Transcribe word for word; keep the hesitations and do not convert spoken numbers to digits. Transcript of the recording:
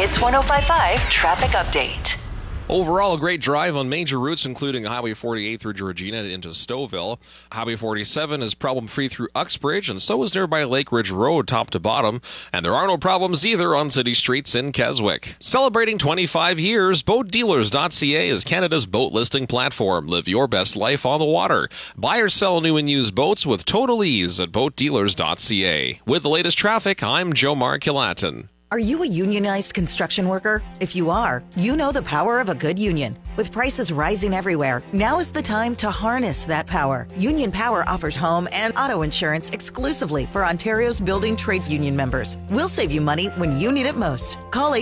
Hits one oh five point five traffic update. Overall, a great drive on major routes, including Highway forty-eight through Georgina into Stouffville. Highway forty-seven is problem-free through Uxbridge, and so is nearby Lake Ridge Road, top to bottom. And there are no problems either on city streets in Keswick. Celebrating twenty-five years, boat dealers dot c a is Canada's boat listing platform. Live your best life on the water. Buy or sell new and used boats with total ease at boat dealers dot c a. With the latest traffic, I'm Joe Markilatin. Are you a unionized construction worker? If you are, you know the power of a good union. With prices rising everywhere, now is the time to harness that power. Union Power offers home and auto insurance exclusively for Ontario's building trades union members. We'll save you money when you need it most. Call